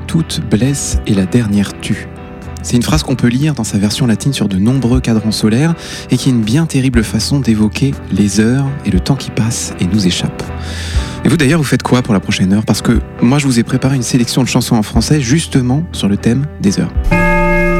toute blesse et la dernière tue. C'est une phrase qu'on peut lire dans sa version latine sur de nombreux cadrans solaires et qui est une bien terrible façon d'évoquer les heures et le temps qui passe et nous échappe. Et vous d'ailleurs, vous faites quoi pour la prochaine heure ? Parce que moi je vous ai préparé une sélection de chansons en français justement sur le thème des heures.